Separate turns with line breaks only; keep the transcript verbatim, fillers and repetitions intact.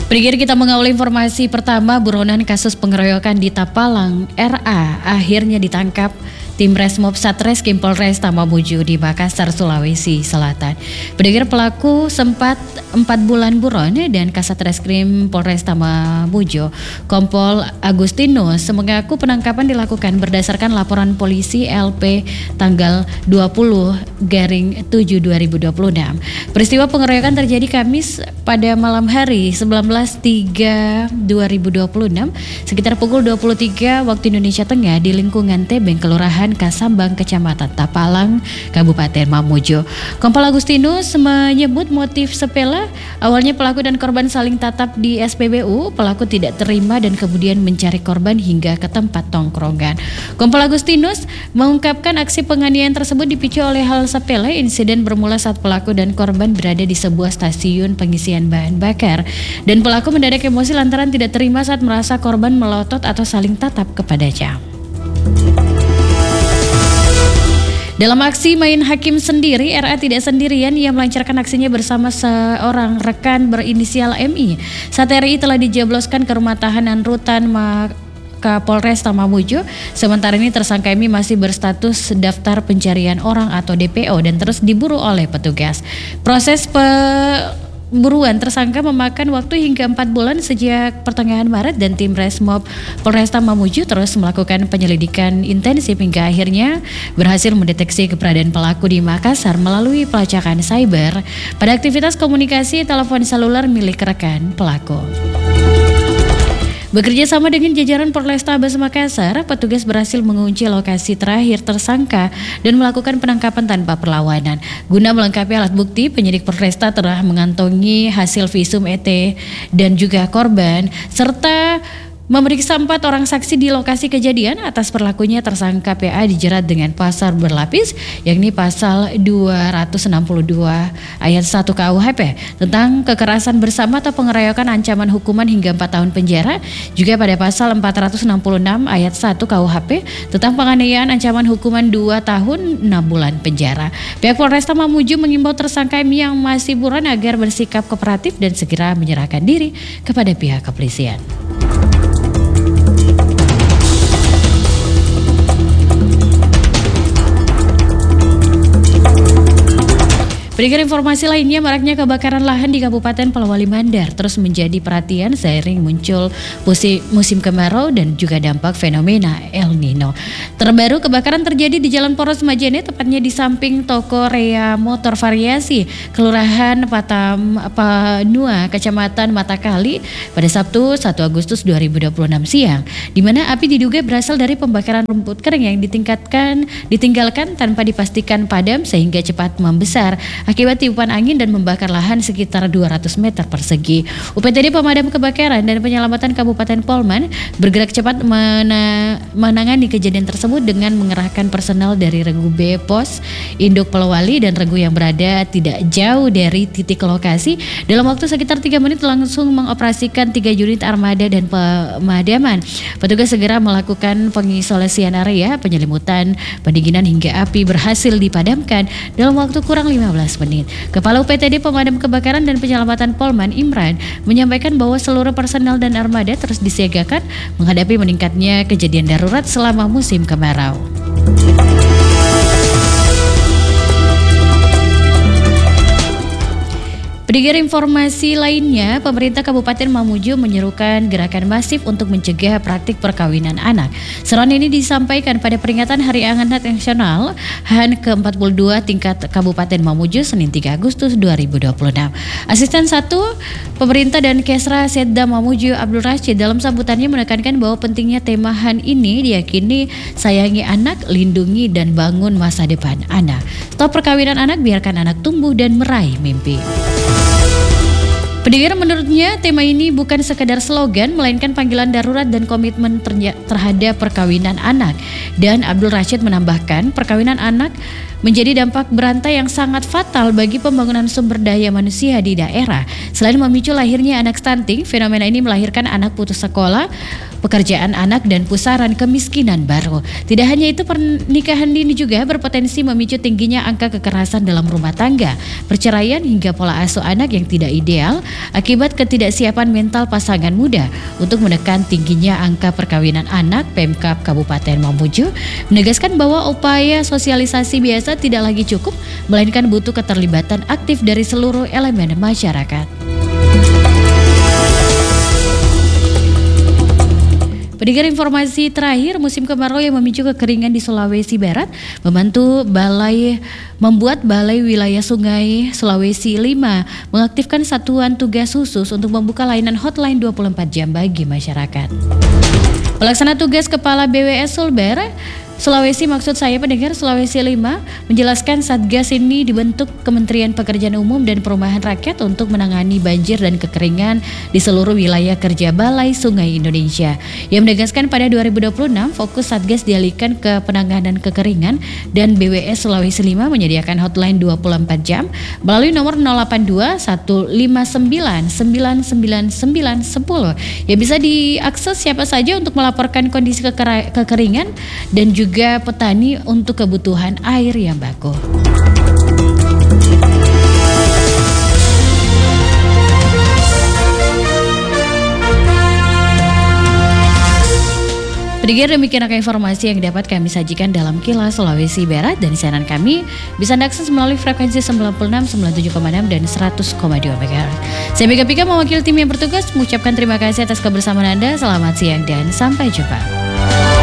Pendengar, kita mengawali informasi pertama. Buronan kasus pengeroyokan di Tapalang, R A akhirnya ditangkap tim Resmob Satreskrim Polres Mamuju di Makassar, Sulawesi Selatan. Pendengar, pelaku sempat empat bulan buron dan Kasat Reskrim Polres Mamuju, Kompol Agustinus, mengaku penangkapan dilakukan berdasarkan laporan polisi L P tanggal dua puluh garing tujuh dua ribu dua puluh enam. Peristiwa pengeroyokan terjadi Kamis pada malam hari sembilan belas tiga dua ribu dua puluh enam sekitar pukul dua puluh tiga waktu Indonesia Tengah di lingkungan Tebeng, Kelurahan Kasambang, Kecamatan Tapalang, Kabupaten Mamuju. Kompol Agustinus menyebut motif sepele. Awalnya pelaku dan korban saling tatap di S P B U. Pelaku tidak terima dan kemudian mencari korban hingga ke tempat tongkrongan. Kompol Agustinus mengungkapkan aksi penganiayaan tersebut dipicu oleh hal sepele. Insiden bermula saat pelaku dan korban berada di sebuah stasiun pengisian bahan bakar dan pelaku mendadak emosi lantaran tidak terima saat merasa korban melotot atau saling tatap kepadanya. Dalam aksi main hakim sendiri, R A tidak sendirian. Ia melancarkan aksinya bersama seorang rekan berinisial M I. Saat R I telah dijebloskan ke rumah tahanan rutan Kapolres Mamuju. Sementara ini tersangka M I masih berstatus daftar pencarian orang atau D P O dan terus diburu oleh petugas. Proses pe Buruan tersangka memakan waktu hingga empat bulan sejak pertengahan Maret dan tim Resmob Polresta Mamuju terus melakukan penyelidikan intensif hingga akhirnya berhasil mendeteksi keberadaan pelaku di Makassar melalui pelacakan cyber pada aktivitas komunikasi telepon seluler milik rekan pelaku. Bekerja sama dengan jajaran Polrestabes Makassar, petugas berhasil mengunci lokasi terakhir tersangka dan melakukan penangkapan tanpa perlawanan. Guna melengkapi alat bukti, penyidik Polresta telah mengantongi hasil visum E T dan juga korban, serta memeriksa empat orang saksi di lokasi kejadian. Atas perlakunya tersangka P A dijerat dengan pasal berlapis, yakni pasal dua ratus enam puluh dua ayat satu K U H P tentang kekerasan bersama atau pengeroyokan, ancaman hukuman hingga empat tahun penjara. Juga pada pasal empat ratus enam puluh enam ayat satu K U H P tentang penganiayaan, ancaman hukuman dua tahun enam bulan penjara. Pihak Polresta Mamuju mengimbau tersangka M I yang masih buron agar bersikap kooperatif dan segera menyerahkan diri kepada pihak kepolisian. Berikan informasi lainnya, maraknya kebakaran lahan di Kabupaten Polewali Mandar terus menjadi perhatian seiring muncul musim, musim kemarau dan juga dampak fenomena El Nino. Terbaru, kebakaran terjadi di Jalan Poros Majene, tepatnya di samping toko Rea Motor Variasi, Kelurahan Patam Panua, Kecamatan Matakali pada Sabtu satu Agustus dua ribu dua puluh enam siang, di mana api diduga berasal dari pembakaran rumput kering yang ditingkatkan ditinggalkan tanpa dipastikan padam sehingga cepat membesar akibat tiupan angin dan membakar lahan sekitar dua ratus meter persegi. U P T D Pemadam Kebakaran dan Penyelamatan Kabupaten Polman bergerak cepat mena- menangani kejadian tersebut dengan mengerahkan personel dari Regu B Pos Induk Polewali dan Regu yang berada tidak jauh dari titik lokasi. Dalam waktu sekitar tiga menit langsung mengoperasikan tiga unit armada dan pemadaman. Petugas segera melakukan pengisolasian area, penyelimutan, pendinginan hingga api berhasil dipadamkan dalam waktu kurang lima belas menit. Kepala U P T D Pemadam Kebakaran dan Penyelamatan Polman, Imran, menyampaikan bahwa seluruh personel dan armada terus disiagakan menghadapi meningkatnya kejadian darurat selama musim kemarau. Pendengar, informasi lainnya, pemerintah Kabupaten Mamuju menyerukan gerakan masif untuk mencegah praktik perkawinan anak. Seruan ini disampaikan pada peringatan Hari Anak Nasional H A N ke empat puluh dua tingkat Kabupaten Mamuju Senin tiga Agustus dua ribu dua puluh enam. Asisten satu Pemerintah dan Kesra Setda Mamuju Abdul Rashid dalam sambutannya menekankan bahwa pentingnya tema H A N ini diyakini sayangi anak, lindungi dan bangun masa depan anak. Stop perkawinan anak, biarkan anak tumbuh dan meraih mimpi. Pendengar, menurutnya tema ini bukan sekedar slogan, melainkan panggilan darurat dan komitmen terhadap perkawinan anak. Dan Abdul Rashid menambahkan, perkawinan anak menjadi dampak berantai yang sangat fatal bagi pembangunan sumber daya manusia di daerah. Selain memicu lahirnya anak stunting, fenomena ini melahirkan anak putus sekolah, pekerjaan anak, dan pusaran kemiskinan baru. Tidak hanya itu, pernikahan dini juga berpotensi memicu tingginya angka kekerasan dalam rumah tangga, perceraian, hingga pola asuh anak yang tidak ideal akibat ketidaksiapan mental pasangan muda. Untuk menekan tingginya angka perkawinan anak, Pemkab Kabupaten Mamuju menegaskan bahwa upaya sosialisasi biasa tidak lagi cukup, melainkan butuh keterlibatan aktif dari seluruh elemen masyarakat. Pendengar, informasi terakhir, musim kemarau yang memicu kekeringan di Sulawesi Barat membantu balai membuat Balai Wilayah Sungai Sulawesi lima mengaktifkan satuan tugas khusus untuk membuka layanan hotline dua puluh empat jam bagi masyarakat. Pelaksana tugas Kepala B W S Sulber Sulawesi, maksud saya pendengar, Sulawesi lima menjelaskan Satgas ini dibentuk Kementerian Pekerjaan Umum dan Perumahan Rakyat untuk menangani banjir dan kekeringan di seluruh wilayah kerja Balai Sungai Indonesia. Ia menegaskan pada dua ribu dua puluh enam fokus Satgas dialihkan ke penanganan kekeringan dan B W S Sulawesi lima menyediakan hotline dua puluh empat jam melalui nomor nol delapan dua satu lima sembilan sembilan sembilan sembilan satu nol yang bisa diakses siapa saja untuk melaporkan kondisi keker- kekeringan dan juga juga petani untuk kebutuhan air yang baku. Pendengar, demikian informasi yang dapat kami sajikan dalam Kilas Sulawesi Barat, dan siaran kami bisa diakses melalui frekuensi sembilan puluh enam, sembilan puluh tujuh koma enam dan seratus koma dua megahertz. Saya Mega Pika mewakili tim yang bertugas mengucapkan terima kasih atas kebersamaan Anda. Selamat siang dan sampai jumpa.